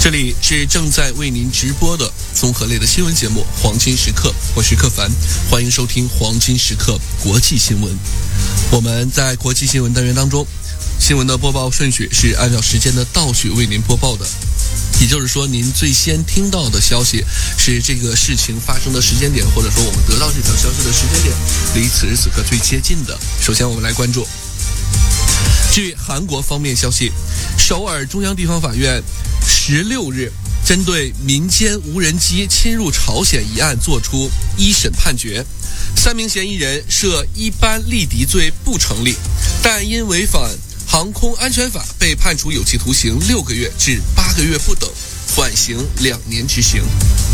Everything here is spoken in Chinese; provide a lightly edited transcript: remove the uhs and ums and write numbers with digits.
这里是正在为您直播的综合类的新闻节目《黄金时刻》，我是柯凡，欢迎收听《黄金时刻》国际新闻。我们在国际新闻单元当中，新闻的播报顺序是按照时间的倒序为您播报的，也就是说，您最先听到的消息是这个事情发生的时间点，或者说我们得到这条消息的时间点离此时此刻最接近的。首先我们来关注，据韩国方面消息，首尔中央地方法院16日针对民间无人机侵入朝鲜一案作出一审判决，3名嫌疑人涉一般利敌罪不成立，但因违反航空安全法被判处有期徒刑6个月至8个月不等，缓刑2年执行。